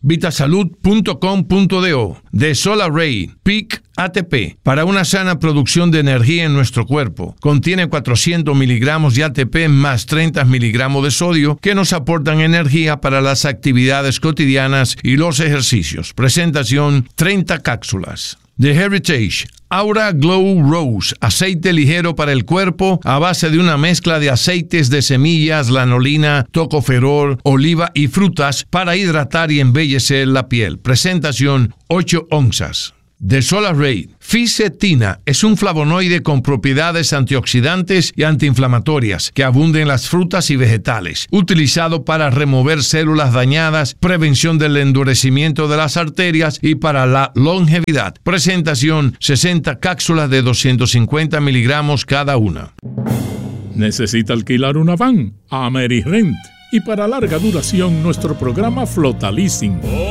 vitasalud.com.do. De Solaray, Peak ATP, para una sana producción de energía en nuestro cuerpo. Contiene 400 miligramos de ATP más 30 miligramos de sodio que nos aportan energía para las actividades cotidianas y los ejercicios. Presentación: 30 cápsulas. The Heritage Aura Glow Rose, aceite ligero para el cuerpo a base de una mezcla de aceites de semillas, lanolina, tocoferol, oliva y frutas para hidratar y embellecer la piel. Presentación: 8 onzas. De Solaray, Fisetina es un flavonoide con propiedades antioxidantes y antiinflamatorias que abunda en las frutas y vegetales, utilizado para remover células dañadas, prevención del endurecimiento de las arterias y para la longevidad. Presentación: 60 cápsulas de 250 miligramos cada una. ¿Necesita alquilar una van? AmeriRent. Y para larga duración, nuestro programa Flota Leasing.